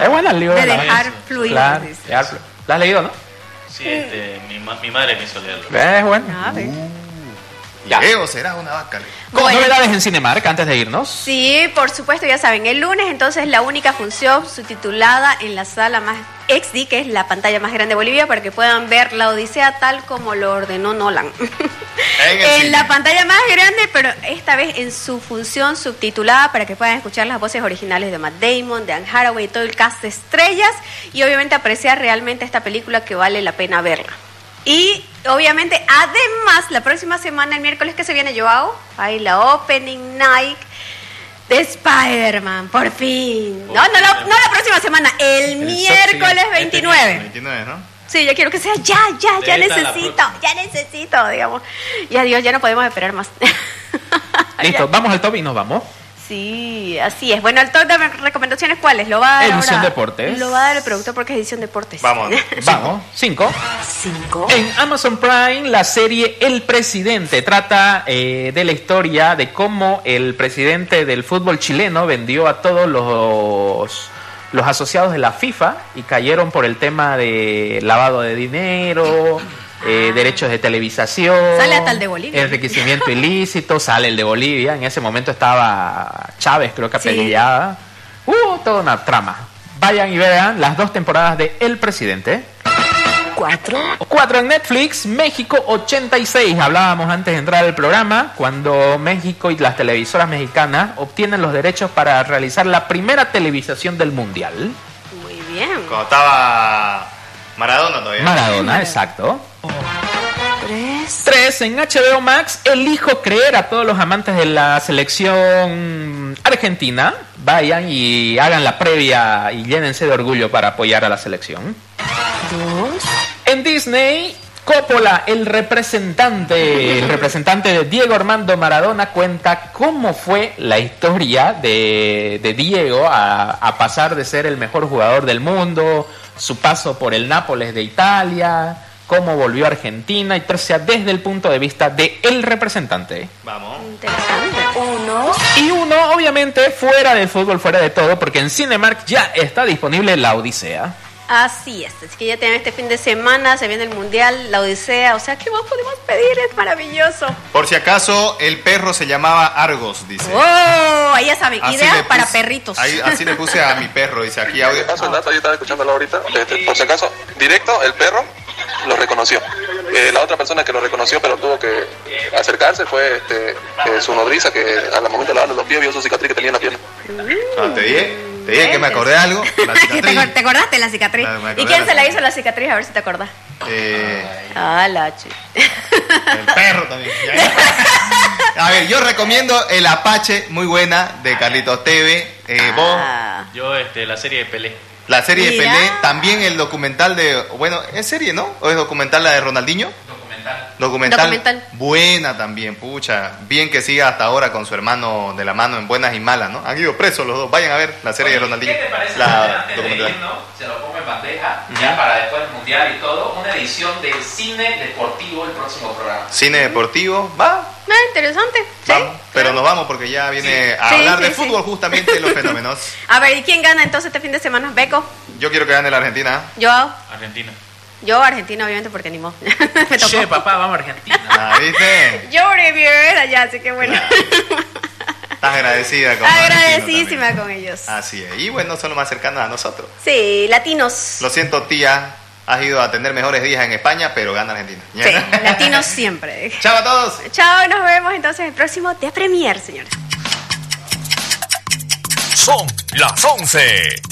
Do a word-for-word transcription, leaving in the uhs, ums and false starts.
Es buena el libro. De la dejar verdad. fluir. Claro, dice. dejar fluir. ¿La has leído, no? Sí, este, mi, ma- mi madre me hizo leerlo. Es bueno. A ver. Ya. Diego será una vaca. Con Bueno. novedades en Cinemark, antes de irnos. Sí, por supuesto, ya saben, el lunes entonces la única función subtitulada en la sala más X D, que es la pantalla más grande de Bolivia, para que puedan ver La Odisea tal como lo ordenó Nolan. En el En cine. la pantalla más grande, pero esta vez en su función subtitulada para que puedan escuchar las voces originales de Matt Damon, de Anne Hathaway, todo el cast de estrellas y obviamente apreciar realmente esta película que vale la pena verla. Y obviamente, además, la próxima semana, el miércoles que se viene, Joao, hay la opening night de Spider-Man, por fin. No, no, la, no la próxima semana, el, El miércoles sí, veintinueve. veintinueve, ¿no? Sí, yo quiero que sea ya, ya, ya De esta la necesito, próxima. ya necesito, digamos. Ya, Dios, ya no podemos esperar más. Listo, Ya. vamos al top y nos vamos. Sí, así es. Bueno, el top de recomendaciones, ¿cuál es? Lo va a dar Edición ahora- Deportes. Lo va a dar el productor porque es Edición Deportes. Vamos. Vamos, cinco. Cinco. En Amazon Prime, la serie El Presidente trata eh, de la historia de cómo el presidente del fútbol chileno vendió a todos los, los asociados de la FIFA y cayeron por el tema de lavado de dinero, eh, derechos de televisación. Sale hasta el de Bolivia. Enriquecimiento ilícito, sale el de Bolivia. En ese momento estaba Chávez, creo que Sí. apellidada. Uh, toda una trama. Vayan y vean las dos temporadas de El Presidente. Cuatro. Cuatro en Netflix, México ochenta y seis. Hablábamos antes de entrar al programa, cuando México y las televisoras mexicanas obtienen los derechos para realizar la primera televisación del Mundial. Muy bien. Cuando estaba Maradona todavía. Maradona, exacto. Tres. Tres en H B O Max, elijo creer a todos los amantes de la selección argentina. Vayan y hagan la previa y llénense de orgullo para apoyar a la selección. Dos. En Disney, Coppola, el representante, el representante de Diego Armando Maradona, cuenta cómo fue la historia de, de Diego a, a pasar de ser el mejor jugador del mundo, su paso por el Nápoles de Italia, cómo volvió a Argentina y tercia desde el punto de vista de el representante. Vamos. Interesante. Uno. Y uno, obviamente, fuera del fútbol, fuera de todo, porque en Cinemark ya está disponible La Odisea. Así es, así que ya tienen este fin de semana, se viene el Mundial, la Odisea, o sea, ¿qué más podemos pedir? Es maravilloso. Por si acaso, el perro se llamaba Argos, dice. ¡Oh! Ahí ya saben, Así idea le para puse- perritos. ahí- así le puse a mi perro, dice aquí audio. Paso el dato, yo estaba escuchándolo ahorita. Este, por si acaso, directo, el perro lo reconoció. Eh, la otra persona que lo reconoció, pero tuvo que acercarse, fue este, eh, su nodriza, que al momento de lavarle los pies vio su cicatriz que tenía en la pierna. Ah, te dije, te dije que me acordé de algo. La ¿Te, cicatriz. acor- te acordaste de la cicatriz? Ah, me acordé ¿Y quién de se la la hizo la cicatriz? A ver si te acordás. Eh, Ah, la chi. el perro también. A ver, yo recomiendo El Apache, muy buena, de Carlitos Teve. Eh, vos, Ah. Yo, este, la serie de Pelé. la serie de Mira. Pelé. También el documental de. Bueno, ¿es serie, no? ¿O es documental la de Ronaldinho? Documental. Documental, Documental. buena también, pucha. Bien que siga hasta ahora con su hermano de la mano en buenas y malas, ¿no? Han ido presos los dos. Vayan a ver la serie de Ronaldinho. ¿Qué te parece La antes de documental. irnos, se lo pongo en bandeja, ya para después del Mundial y todo, una edición de cine deportivo el próximo programa? Cine deportivo, va, Ah, interesante. ¿Sí? vamos. Pero nos vamos porque ya viene a Sí, hablar sí, de sí. fútbol justamente los fenómenos. A ver, ¿y quién gana entonces este fin de semana? ¿Beco? Yo quiero que gane la Argentina. ¿Yo? Argentina. Yo, Argentina, obviamente, porque ni modo. Me tocó. Che, papá, vamos a Argentina. Ah, ¿viste? Yo viví allá, así que bueno. Estás agradecida con Argentina Agradecidísima también. con ellos. Así es. Y bueno, son los más cercanos a nosotros. Sí, latinos. Lo siento, tía. Has ido a tener mejores días en España, pero gana Argentina. Sí, latinos siempre. Chao a todos. Chao, nos vemos entonces el próximo de Premier, señores. Son las once